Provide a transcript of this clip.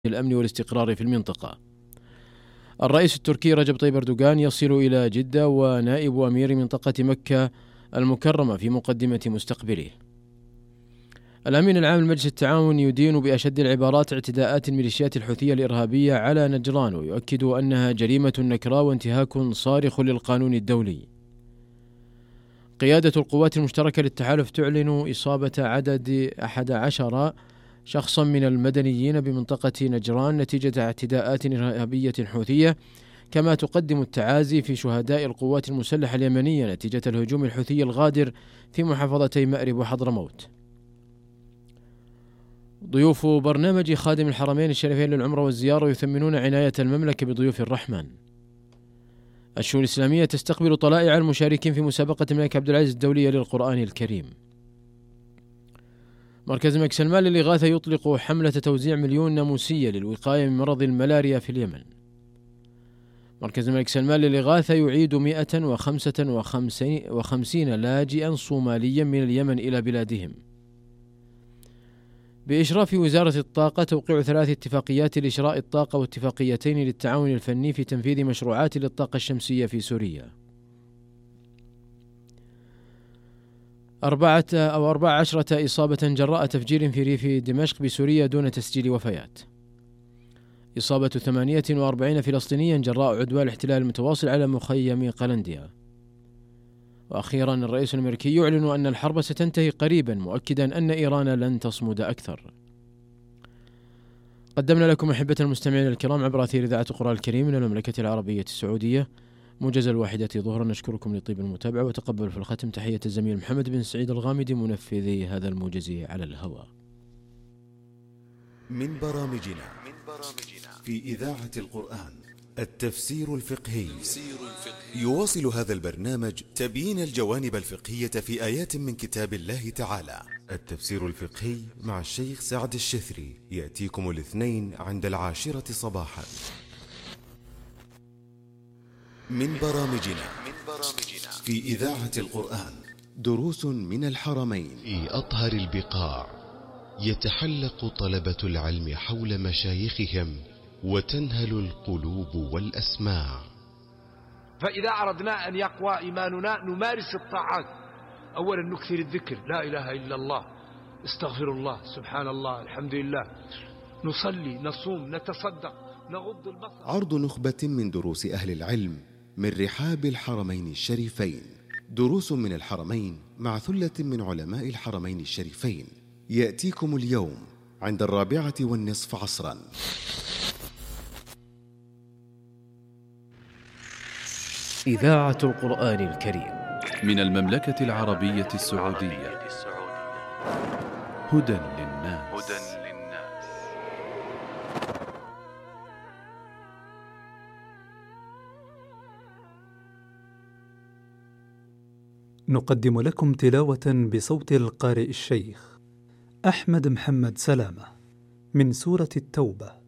الأمن والاستقرار في المنطقة. الرئيس التركي رجب طيب أردوغان يصل إلى جدة ونائب أمير منطقة مكة المكرمة في مقدمة مستقبله. الأمين العام لمجلس التعاون يدين بأشد العبارات اعتداءات الميليشيات الحوثية الإرهابية على نجران، ويؤكد أنها جريمة نكراء وانتهاك صارخ للقانون الدولي. قيادة القوات المشتركة للتحالف تعلن إصابة عدد 11 شخصا من المدنيين بمنطقة نجران نتيجة اعتداءات إرهابية حوثية، كما تقدم التعازي في شهداء القوات المسلحة اليمنية نتيجة الهجوم الحوثي الغادر في محافظتي مأرب وحضرموت. ضيوف برنامج خادم الحرمين الشريفين للعمرة والزيارة يثمنون عناية المملكة بضيوف الرحمن. الشؤون الإسلامية تستقبل طلائع المشاركين في مسابقة الملك عبد العزيز الدولية للقرآن الكريم. مركز الملك سلمان للإغاثة يطلق حملة توزيع 1,000,000 ناموسية للوقاية من مرض الملاريا في اليمن. مركز الملك سلمان للإغاثة يعيد 155 لاجئا صوماليا من اليمن إلى بلادهم. بإشراف وزارة الطاقة توقيع 3 اتفاقيات لشراء الطاقة واتفاقيتين للتعاون الفني في تنفيذ مشروعات للطاقة الشمسية في سوريا. 14 إصابة جراء تفجير في ريف دمشق بسوريا دون تسجيل وفيات. إصابة 48 فلسطينيا جراء عدوان الاحتلال المتواصل على مخيم قلنديا. وأخيرا الرئيس الأمريكي يعلن أن الحرب ستنتهي قريبا، مؤكدا أن إيران لن تصمد أكثر. قدمنا لكم أحبة المستمعين الكرام عبر أثير إذاعة القرآن الكريم من المملكة العربية السعودية موجز 1 ظهرا. نشكركم لطيب المتابعة، وتقبل في الختم تحية الزميل محمد بن سعيد الغامدي منفذي هذا الموجز على الهواء. من برامجنا في إذاعة القرآن التفسير الفقهي. يواصل هذا البرنامج تبيين الجوانب الفقهية في آيات من كتاب الله تعالى. التفسير الفقهي مع الشيخ سعد الشثري يأتيكم الاثنين عند 10 صباحا. من برامجنا في إذاعة القرآن دروس من الحرمين. في أطهر البقاع يتحلق طلبة العلم حول مشايخهم وتنهل القلوب والأسماع. فإذا أردنا أن يقوى إيماننا نمارس الطاعات. أولا نكثر الذكر، لا إله إلا الله، استغفر الله، سبحان الله، الحمد لله، نصلي، نصوم، نتصدق، نغض البصر. عرض نخبة من دروس أهل العلم من رحاب الحرمين الشريفين. دروس من الحرمين مع ثلة من علماء الحرمين الشريفين يأتيكم اليوم عند 4:15 عصرا. إذاعة القرآن الكريم من المملكة العربية السعودية. هدى للناس. نقدم لكم تلاوة بصوت القارئ الشيخ أحمد محمد سلامة من سورة التوبة.